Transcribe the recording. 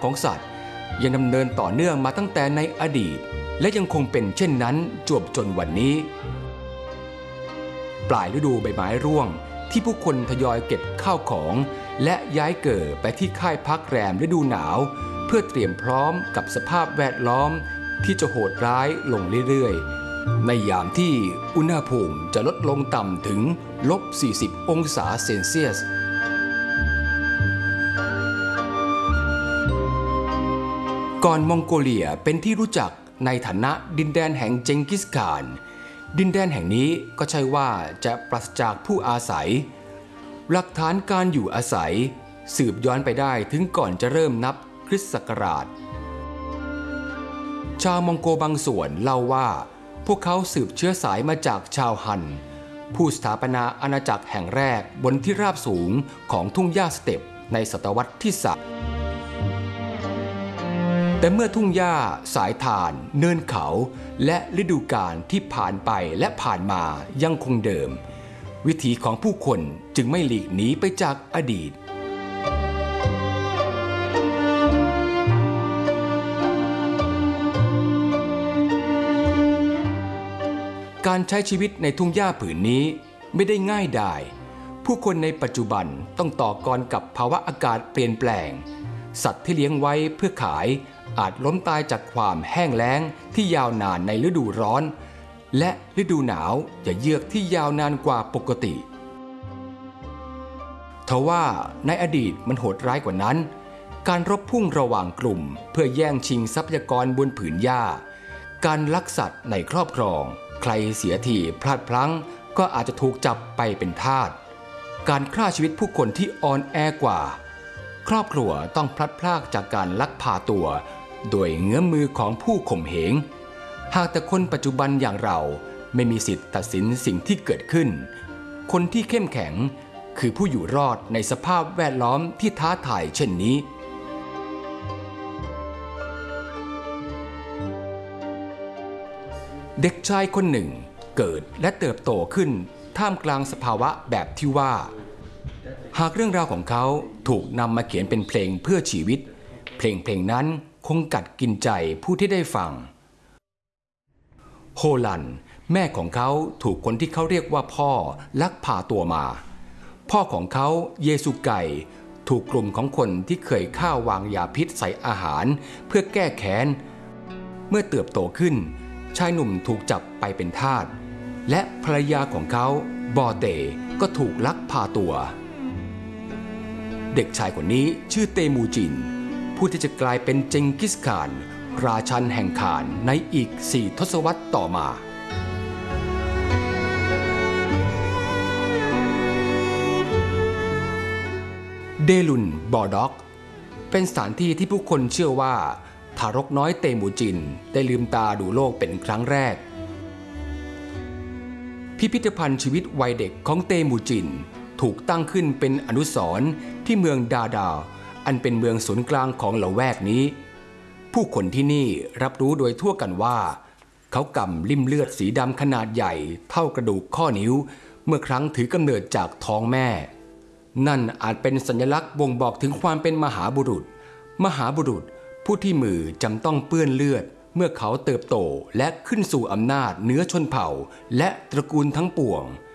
ของสัตว์ยังดำเนินต่อเนื่องมาตั้งแต่ในอดีตและยังคงเป็นเช่นนั้นจวบจนวันนี้ปลายฤดูใบไม้ร่วงที่ผู้คนทยอยเก็บข้าวของและย้ายเกิดไปที่ค่ายพักแรมฤดูหนาวเพื่อเตรียมพร้อมกับสภาพแวดล้อมที่จะโหดร้ายลงเรื่อยๆในยามที่อุณหภูมิจะลดลงต่ำถึง-40 องศาเซนเซียสก่อนมองโกเลียเป็นที่รู้จักในฐานะดินแดนแห่งเจงกิสข่านดินแดนแห่งนี้ก็ใช่ว่าจะปราศจากผู้อาศัยหลักฐานการอยู่อาศัยสืบย้อนไปได้ถึงก่อนจะเริ่มนับคริสต์ศักราชชาวมองโกบางส่วนเล่าว่าพวกเขาสืบเชื้อสายมาจากชาวฮันผู้สถาปนาอาณาจักรแห่งแรกบนที่ราบสูงของทุ่งหญ้าสเต็ปในศตวรรษที่3แต่เมื่อทุ่งหญ้าสายทานเนินเขาและฤดูกาลที่ผ่านไปและผ่านมายังคงเดิมวิถีของผู้คนจึงไม่หลีกหนีไปจากอดีตการใช้ชีวิตในทุ่งหญ้าผืนนี้ไม่ได้ง่ายดายผู้คนในปัจจุบันต้องต่อกรกับภาวะอากาศเปลี่ยนแปลงสัตว์ที่เลี้ยงไว้เพื่อขายอาจล้มตายจากความแห้งแล้งที่ยาวนานในฤดูร้อนและฤดูหนาวอย่าเยือกที่ยาวนานกว่าปกติทว่าในอดีตมันโหดร้ายกว่านั้นการรบพุ่งระหว่างกลุ่มเพื่อแย่งชิงทรัพยากรบนผืนหญ้าการลักสัตว์ในครอบครองใครเสียทีพลาดพลั้งก็อาจจะถูกจับไปเป็นทาสการฆ่าชีวิตผู้คนที่อ่อนแอกว่าครอบครัวต้องพลัดพรากจากการลักพาตัวโดยเงื้อมมือของผู้ข่มเหงหากแต่คนปัจจุบันอย่างเราไม่มีสิทธิ์ตัดสินสิ่งที่เกิดขึ้นคนที่เข้มแข็งคือผู้อยู่รอดในสภาพแวดล้อมที่ท้าทายเช่นนี้เด็กชายคนหนึ่งเกิดและเติบโตขึ้นท่ามกลางสภาวะแบบที่ว่าหากเรื่องราวของเขาถูกนำมาเขียนเป็นเพลงเพื่อชีวิตเพลงนั้นคงกัดกินใจผู้ที่ได้ฟังโฮลันแม่ของเขาถูกคนที่เขาเรียกว่าพ่อลักพาตัวมาพ่อของเขาเยซูไก่ถูกกลุ่มของคนที่เคยฆ่าวางยาพิษใส่อาหารเพื่อแก้แค้นเมื่อเติบโตขึ้นชายหนุ่มถูกจับไปเป็นทาสและภรรยาของเขาบอเตก็ถูกลักพาตัวเด็กชายคนนี้ชื่อเตมูจินผู้ที่จะกลายเป็นเจงกิสข่านราชันแห่งข่านในอีก4 ทศวรรษต่อมาเดลุนบอด็อกเป็นสถานที่ที่ผู้คนเชื่อว่าทารกน้อยเตมูจินได้ลืมตาดูโลกเป็นครั้งแรกพิพิธภัณฑ์ชีวิตวัยเด็กของเตมูจินถูกตั้งขึ้นเป็นอนุสรณ์ที่เมืองดาดาอันเป็นเมืองศูนย์กลางของละแวกนี้ผู้คนที่นี่รับรู้โดยทั่วกันว่าเขากำลิ่มเลือดสีดำขนาดใหญ่เท่ากระดูกข้อนิ้วเมื่อครั้งถือกำเนิดจากท้องแม่นั่นอาจเป็นสัญลักษณ์บ่งบอกถึงความเป็นมหาบุรุษผู้ที่มือจำต้องเปื้อนเลือดเมื่อเขาเติบโตและขึ้นสู่อำนาจเหนือชนเผ่าและตระกูลทั้งปวง